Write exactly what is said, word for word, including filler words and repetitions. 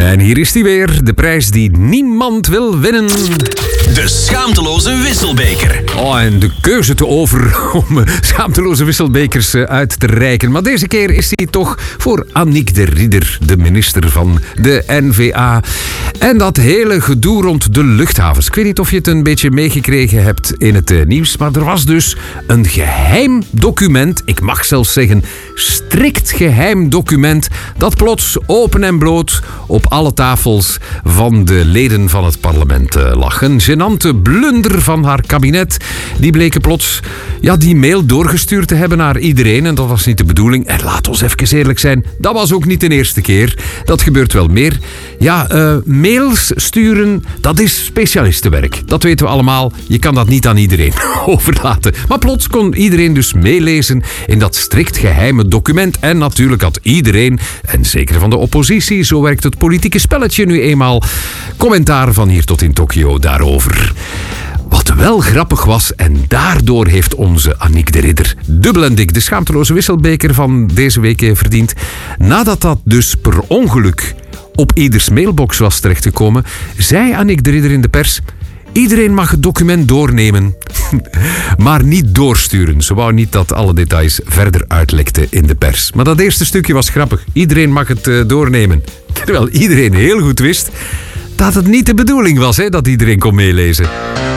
En hier is hij weer, de prijs die niemand wil winnen. De schaamteloze wisselbeker. Oh, en de keuze te over om schaamteloze wisselbekers uit te reiken. Maar deze keer is die toch voor Annick de Ridder, de minister van de N V A. En dat hele gedoe rond de luchthavens. Ik weet niet of je het een beetje meegekregen hebt in het uh, nieuws, maar er was dus een geheim document, ik mag zelfs zeggen strikt geheim document, dat plots open en bloot op alle tafels van de leden van het parlement uh, lag. Een gênante blunder van haar kabinet. Die bleken plots ja, die mail doorgestuurd te hebben naar iedereen. En dat was niet de bedoeling. En laat ons even eerlijk zijn, dat was ook niet de eerste keer. Dat gebeurt wel meer. Ja, uh, mails sturen, dat is specialistenwerk. Dat weten we allemaal. Je kan dat niet aan iedereen overlaten. Maar plots kon iedereen dus meelezen in dat strikt geheime document. En natuurlijk had iedereen, en zeker van de oppositie, zo werkt het politieke spelletje nu eenmaal, commentaar van hier tot in Tokio daarover. Wat wel grappig was, en daardoor heeft onze Annick de Ridder dubbel en dik de schaamteloze wisselbeker van deze week verdiend. Nadat dat dus per ongeluk op ieders mailbox was terechtgekomen, zei Annick de Ridder in de pers: iedereen mag het document doornemen, maar niet doorsturen. Ze wou niet dat alle details verder uitlekten in de pers. Maar dat eerste stukje was grappig. Iedereen mag het uh, doornemen. Terwijl iedereen heel goed wist dat het niet de bedoeling was, hè, dat iedereen kon meelezen.